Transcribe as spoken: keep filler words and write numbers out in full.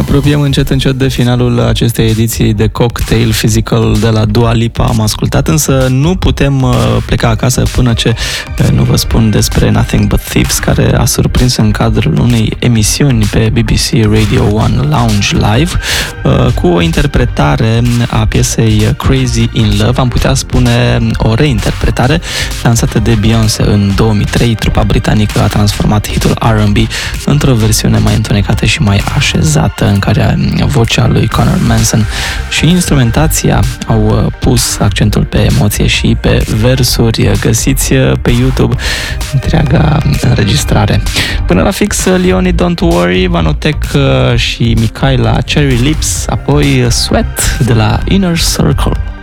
apropiem încet încet de finalul acestei ediții de Cocktail Physical de la Dua Lipa. Am ascultat, însă nu putem pleca acasă până ce nu vă spun despre Nothing But Thieves, care a surprins în cadrul unei emisiuni pe B B C Radio One Lounge Live cu o interpretare a piesei Crazy in Love, am putea spune o reinterpretare lansată de Beyoncé în două mii trei. Trupa britanică a transformat hitul R and B într-o versiune mai întunecată și mai așezată, în care vocea lui Conor Manson și instrumentația au pus accentul pe emoție și pe versuri. Găsiți pe YouTube întreaga înregistrare. Până la fix, Leonie Don't Worry, Vanotec și Michaela Cherry Lips, apoi Sweat de la Inner Circle.